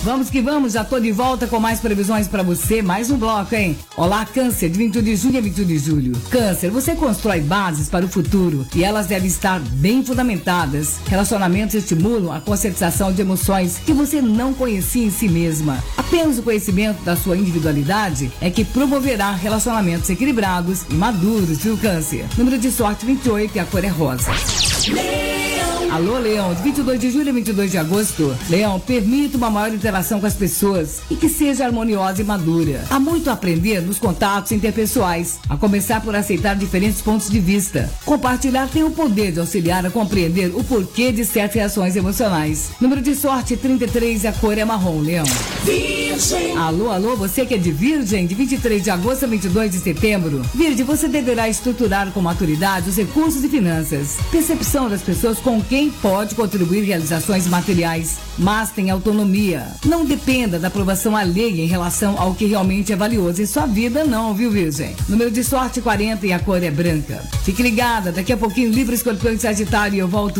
Vamos que vamos, já tô de volta com mais previsões pra você, mais um bloco, hein? Olá, Câncer, de 21 de junho a 21 de julho. Câncer, você constrói bases para o futuro e elas devem estar bem fundamentadas. Relacionamentos estimulam a conscientização de emoções que você não conhecia em si mesma. Apenas o conhecimento da sua individualidade é que promoverá relacionamentos equilibrados e maduros, viu, Câncer? Número de sorte 28 e a cor é rosa. Alô, Leão, de 22 de julho a 22 de agosto. Leão, permita uma maior interação com as pessoas e que seja harmoniosa e madura. Há muito a aprender nos contatos interpessoais, a começar por aceitar diferentes pontos de vista. Compartilhar tem o poder de auxiliar a compreender o porquê de certas reações emocionais. Número de sorte 33 e a cor é marrom, Leão. Virgem. Alô, você que é de Virgem, de 23 de agosto a 22 de setembro. Virgem, você deverá estruturar com maturidade os recursos e finanças. Percepção das pessoas com quem pode contribuir realizações materiais, mas tem autonomia. Não dependa da aprovação alheia em relação ao que realmente é valioso em sua vida, não, viu, Virgem? Número de sorte 40 e a cor é branca. Fique ligada, daqui a pouquinho, Libra, Escorpião e Sagitário, eu volto